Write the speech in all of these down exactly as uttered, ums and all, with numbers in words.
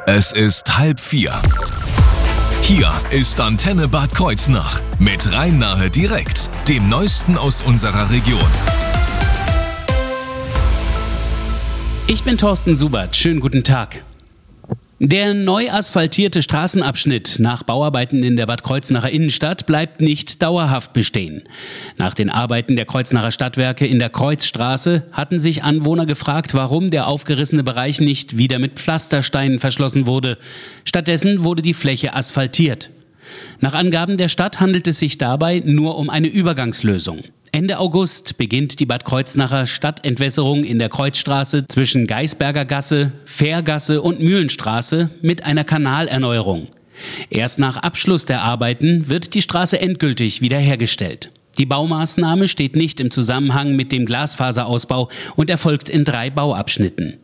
Es ist halb vier. Hier ist Antenne Bad Kreuznach mit Rhein-Nahe direkt, dem Neuesten aus unserer Region. Ich bin Thorsten Subert. Schönen guten Tag. Der neu asphaltierte Straßenabschnitt nach Bauarbeiten in der Bad Kreuznacher Innenstadt bleibt nicht dauerhaft bestehen. Nach den Arbeiten der Kreuznacher Stadtwerke in der Kreuzstraße hatten sich Anwohner gefragt, warum der aufgerissene Bereich nicht wieder mit Pflastersteinen verschlossen wurde. Stattdessen wurde die Fläche asphaltiert. Nach Angaben der Stadt handelt es sich dabei nur um eine Übergangslösung. Ende August beginnt die Bad Kreuznacher Stadtentwässerung in der Kreuzstraße zwischen Geisberger Gasse, Fährgasse und Mühlenstraße mit einer Kanalerneuerung. Erst nach Abschluss der Arbeiten wird die Straße endgültig wiederhergestellt. Die Baumaßnahme steht nicht im Zusammenhang mit dem Glasfaserausbau und erfolgt in drei Bauabschnitten.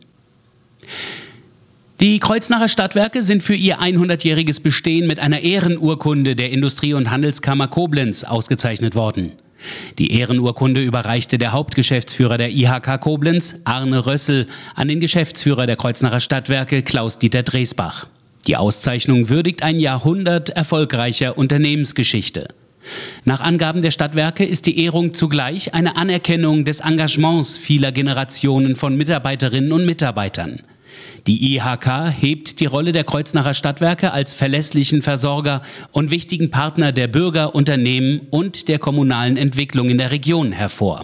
Die Kreuznacher Stadtwerke sind für ihr hundertjähriges Bestehen mit einer Ehrenurkunde der Industrie- und Handelskammer Koblenz ausgezeichnet worden. Die Ehrenurkunde überreichte der Hauptgeschäftsführer der I H K Koblenz, Arne Rössel, an den Geschäftsführer der Kreuznacher Stadtwerke, Klaus-Dieter Dresbach. Die Auszeichnung würdigt ein Jahrhundert erfolgreicher Unternehmensgeschichte. Nach Angaben der Stadtwerke ist die Ehrung zugleich eine Anerkennung des Engagements vieler Generationen von Mitarbeiterinnen und Mitarbeitern. Die I H K hebt die Rolle der Kreuznacher Stadtwerke als verlässlichen Versorger und wichtigen Partner der Bürger, Unternehmen und der kommunalen Entwicklung in der Region hervor.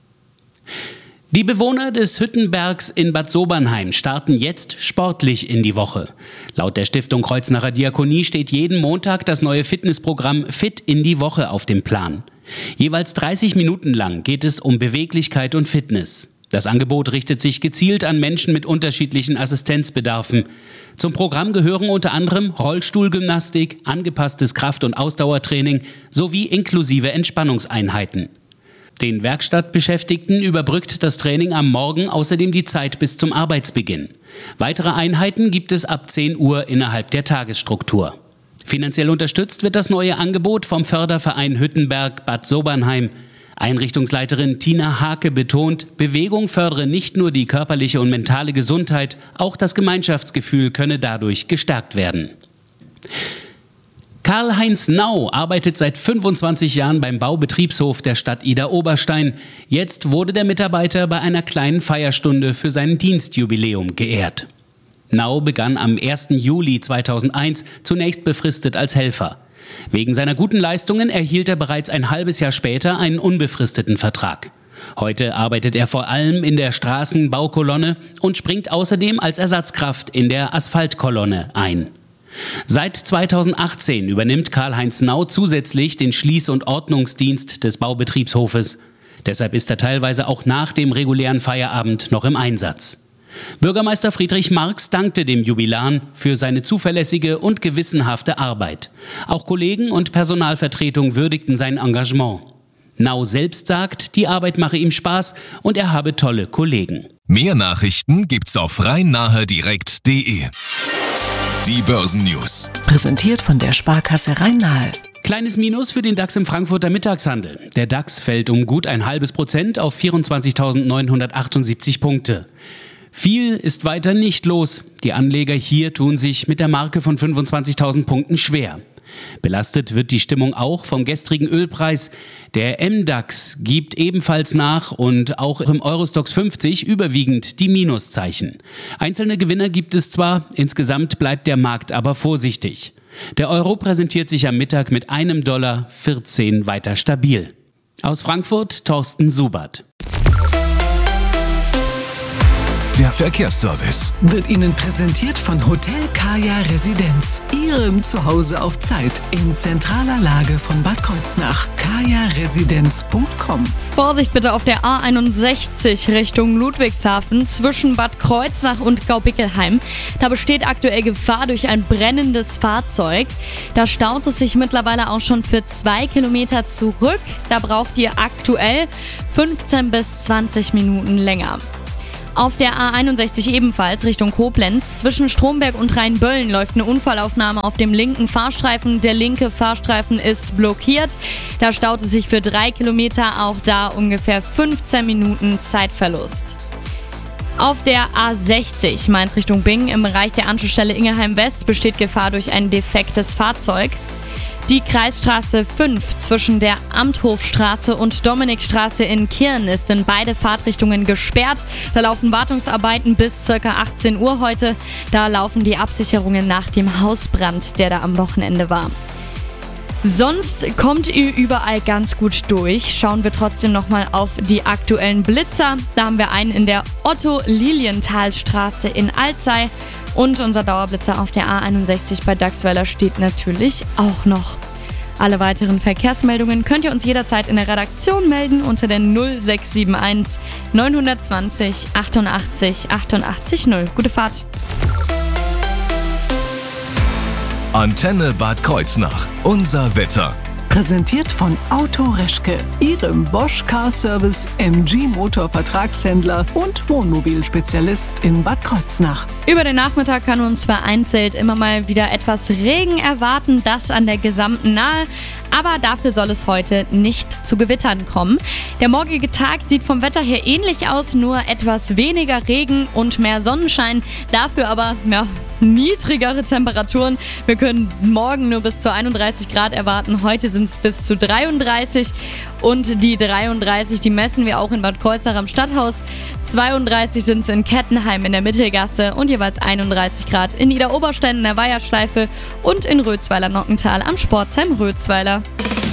Die Bewohner des Hüttenbergs in Bad Sobernheim starten jetzt sportlich in die Woche. Laut der Stiftung Kreuznacher Diakonie steht jeden Montag das neue Fitnessprogramm Fit in die Woche auf dem Plan. Jeweils dreißig Minuten lang geht es um Beweglichkeit und Fitness. Das Angebot richtet sich gezielt an Menschen mit unterschiedlichen Assistenzbedarfen. Zum Programm gehören unter anderem Rollstuhlgymnastik, angepasstes Kraft- und Ausdauertraining sowie inklusive Entspannungseinheiten. Den Werkstattbeschäftigten überbrückt das Training am Morgen außerdem die Zeit bis zum Arbeitsbeginn. Weitere Einheiten gibt es ab zehn Uhr innerhalb der Tagesstruktur. Finanziell unterstützt wird das neue Angebot vom Förderverein Hüttenberg Bad Sobernheim. Einrichtungsleiterin Tina Hake betont, Bewegung fördere nicht nur die körperliche und mentale Gesundheit, auch das Gemeinschaftsgefühl könne dadurch gestärkt werden. Karl-Heinz Nau arbeitet seit fünfundzwanzig Jahren beim Baubetriebshof der Stadt Idar-Oberstein. Jetzt wurde der Mitarbeiter bei einer kleinen Feierstunde für sein Dienstjubiläum geehrt. Nau begann am ersten Juli zweitausendeins zunächst befristet als Helfer. Wegen seiner guten Leistungen erhielt er bereits ein halbes Jahr später einen unbefristeten Vertrag. Heute arbeitet er vor allem in der Straßenbaukolonne und springt außerdem als Ersatzkraft in der Asphaltkolonne ein. Seit zweitausendachtzehn übernimmt Karl-Heinz Nau zusätzlich den Schließ- und Ordnungsdienst des Baubetriebshofes. Deshalb ist er teilweise auch nach dem regulären Feierabend noch im Einsatz. Bürgermeister Friedrich Marx dankte dem Jubilan für seine zuverlässige und gewissenhafte Arbeit. Auch Kollegen und Personalvertretung würdigten sein Engagement. Nau selbst sagt, die Arbeit mache ihm Spaß und er habe tolle Kollegen. Mehr Nachrichten gibt's auf rhein-nahe direkt punkt de. Die Börsennews. Präsentiert von der Sparkasse Rhein-Nahe. Kleines Minus für den DAX im Frankfurter Mittagshandel. Der DAX fällt um gut ein halbes Prozent auf vierundzwanzigtausendneunhundertachtundsiebzig Punkte. Viel ist weiter nicht los. Die Anleger hier tun sich mit der Marke von fünfundzwanzigtausend Punkten schwer. Belastet wird die Stimmung auch vom gestrigen Ölpreis. Der M DAX gibt ebenfalls nach und auch im Eurostoxx fünfzig überwiegend die Minuszeichen. Einzelne Gewinner gibt es zwar, insgesamt bleibt der Markt aber vorsichtig. Der Euro präsentiert sich am Mittag mit einem Dollar vierzehn weiter stabil. Aus Frankfurt Thorsten Subert. Der Verkehrsservice Wird Ihnen präsentiert von Hotel Kaya Residenz. Ihrem Zuhause auf Zeit in zentraler Lage von Bad Kreuznach. kaya residenz punkt com. Vorsicht bitte auf der A einundsechzig Richtung Ludwigshafen zwischen Bad Kreuznach und Gaubickelheim. Da besteht aktuell Gefahr durch ein brennendes Fahrzeug. Da staut es sich mittlerweile auch schon für zwei Kilometer zurück. Da braucht ihr aktuell fünfzehn bis zwanzig Minuten länger. Auf der A einundsechzig ebenfalls Richtung Koblenz. Zwischen Stromberg und Rheinböllen läuft eine Unfallaufnahme auf dem linken Fahrstreifen. Der linke Fahrstreifen ist blockiert. Da staut es sich für drei Kilometer, auch da ungefähr fünfzehn Minuten Zeitverlust. Auf der A sechzig Mainz Richtung Bingen im Bereich der Anschlussstelle Ingelheim West besteht Gefahr durch ein defektes Fahrzeug. Die Kreisstraße fünf zwischen der Amthofstraße und Dominikstraße in Kirn ist in beide Fahrtrichtungen gesperrt. Da laufen Wartungsarbeiten bis ca. achtzehn Uhr heute. Da laufen die Absicherungen nach dem Hausbrand, der da am Wochenende war. Sonst kommt ihr überall ganz gut durch. Schauen wir trotzdem nochmal auf die aktuellen Blitzer. Da haben wir einen in der Otto-Lilienthal-Straße in Alzey. Und unser Dauerblitzer auf der A einundsechzig bei Dachsweiler steht natürlich auch noch. Alle weiteren Verkehrsmeldungen könnt ihr uns jederzeit in der Redaktion melden unter der null sechs sieben eins neun zwei null achtundachtzig achtundachtzig null. Gute Fahrt! Antenne Bad Kreuznach. Unser Wetter. Präsentiert von Auto Reschke, Ihrem Bosch Car Service M G Motor Vertragshändler und Wohnmobilspezialist in Bad Kreuznach. Über den Nachmittag kann uns vereinzelt immer mal wieder etwas Regen erwarten, das an der gesamten Nahe. Aber dafür soll es heute nicht zu Gewittern kommen. Der morgige Tag sieht vom Wetter her ähnlich aus, nur etwas weniger Regen und mehr Sonnenschein. Dafür aber ja, niedrigere Temperaturen. Wir können morgen nur bis zu einunddreißig Grad erwarten. Heute sind es bis zu dreiunddreißig. Und die dreiunddreißig, die messen wir auch in Bad Kreuznach am Stadthaus. zweiunddreißig sind es in Kettenheim in der Mittelgasse und jeweils einunddreißig Grad in Niederoberstein in der Weiherschleife und in Rötzweiler-Nockental am Sportsheim Rötzweiler.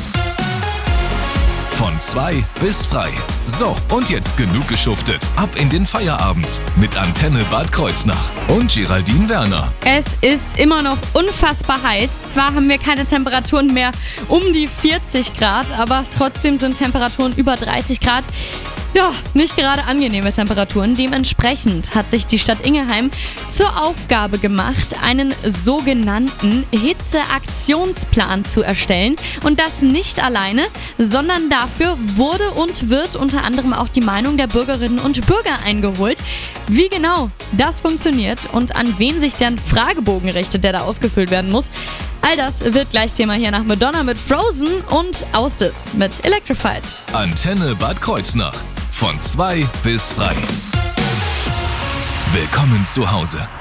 Von zwei bis frei. So, und jetzt genug geschuftet. Ab in den Feierabend mit Antenne Bad Kreuznach und Geraldine Werner. Es ist immer noch unfassbar heiß. Zwar haben wir keine Temperaturen mehr um die vierzig Grad, aber trotzdem sind Temperaturen über dreißig Grad. Ja, nicht gerade angenehme Temperaturen. Dementsprechend hat sich die Stadt Ingelheim zur Aufgabe gemacht, einen sogenannten Hitzeaktionsplan zu erstellen. Und das nicht alleine, sondern dafür wurde und wird unter anderem auch die Meinung der Bürgerinnen und Bürger eingeholt. Wie genau das funktioniert und an wen sich der Fragebogen richtet, der da ausgefüllt werden muss, all das wird gleich Thema hier nach Madonna mit Frozen und Austis mit Electrified. Antenne Bad Kreuznach. Von zwei bis frei. Willkommen zu Hause.